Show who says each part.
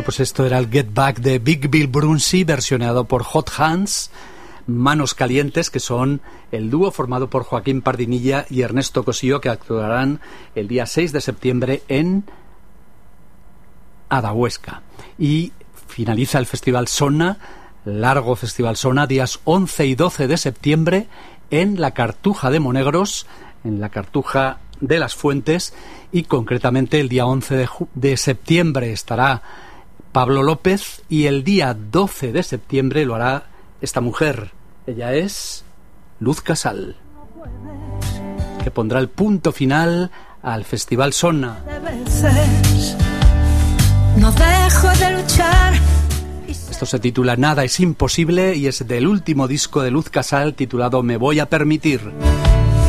Speaker 1: pues esto era el Get Back de Big Bill Brunsey, versionado por Hot Hands, Manos Calientes, que son el dúo formado por Joaquín Pardinilla y Ernesto Cosillo, que actuarán el día 6 de septiembre en Adahuesca. Y finaliza el Festival Sona, largo Festival Sona, días 11 y 12 de septiembre en la Cartuja de Monegros, en la Cartuja de las Fuentes, y concretamente el día 11 de septiembre estará Pablo López y el día 12 de septiembre lo hará esta mujer. Ella es Luz Casal, que pondrá el punto final al Festival Sona.
Speaker 2: No dejo de luchar.
Speaker 1: Esto se titula Nada es imposible y es del último disco de Luz Casal titulado Me voy a permitir.